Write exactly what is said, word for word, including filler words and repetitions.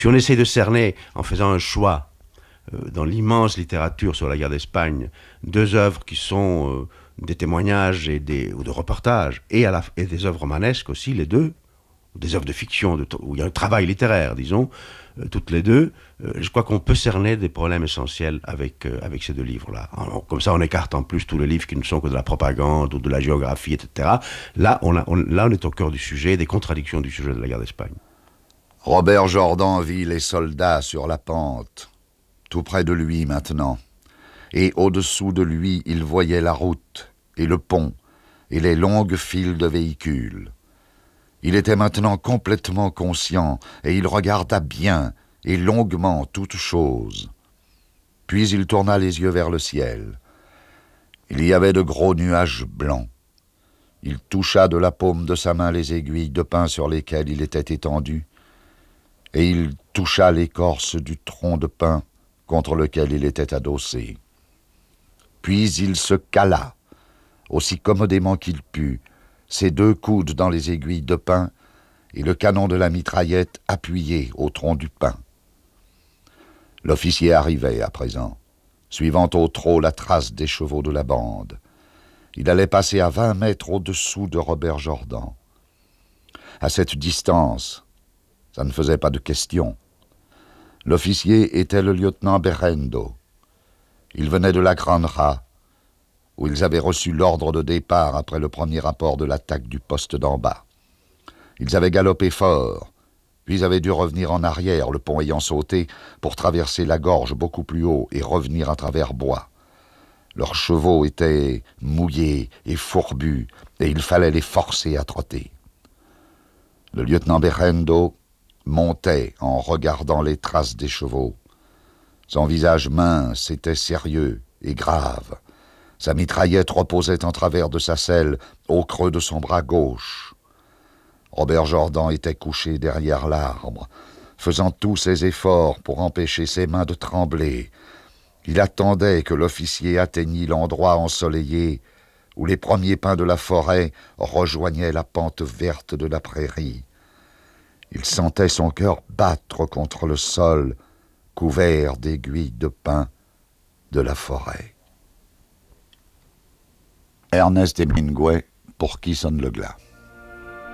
Si on essaye de cerner, en faisant un choix, euh, dans l'immense littérature sur la guerre d'Espagne, deux œuvres qui sont euh, des témoignages et des, ou de reportages, et, à la, et des œuvres romanesques aussi, les deux, des œuvres de fiction, de, où il y a un travail littéraire, disons, euh, toutes les deux, euh, je crois qu'on peut cerner des problèmes essentiels avec, euh, avec ces deux livres-là. Alors, comme ça, on écarte en plus tous les livres qui ne sont que de la propagande ou de la géographie, et cetera. Là, on, a, on, là, on est au cœur du sujet, des contradictions du sujet de la guerre d'Espagne. Robert Jordan vit les soldats sur la pente, tout près de lui maintenant, et au-dessous de lui, il voyait la route, et le pont, et les longues files de véhicules. Il était maintenant complètement conscient, et il regarda bien et longuement toute chose. Puis il tourna les yeux vers le ciel. Il y avait de gros nuages blancs. Il toucha de la paume de sa main les aiguilles de pin sur lesquelles il était étendu, et il toucha l'écorce du tronc de pin contre lequel il était adossé. Puis il se cala, aussi commodément qu'il put, ses deux coudes dans les aiguilles de pin et le canon de la mitraillette appuyé au tronc du pin. L'officier arrivait à présent, suivant au trot la trace des chevaux de la bande. Il allait passer à vingt mètres au-dessous de Robert Jordan. À cette distance, ça ne faisait pas de question. L'officier était le lieutenant Berrendo. Il venait de la Granja, où ils avaient reçu l'ordre de départ après le premier rapport de l'attaque du poste d'en bas. Ils avaient galopé fort, puis avaient dû revenir en arrière, le pont ayant sauté, pour traverser la gorge beaucoup plus haut et revenir à travers bois. Leurs chevaux étaient mouillés et fourbus, et il fallait les forcer à trotter. Le lieutenant Berrendo montait en regardant les traces des chevaux. Son visage mince était sérieux et grave. Sa mitraillette reposait en travers de sa selle, au creux de son bras gauche. Robert Jordan était couché derrière l'arbre, faisant tous ses efforts pour empêcher ses mains de trembler. Il attendait que l'officier atteignît l'endroit ensoleillé où les premiers pins de la forêt rejoignaient la pente verte de la prairie. Il sentait son cœur battre contre le sol, couvert d'aiguilles de pin de la forêt. Ernest Hemingway, pour qui sonne le glas.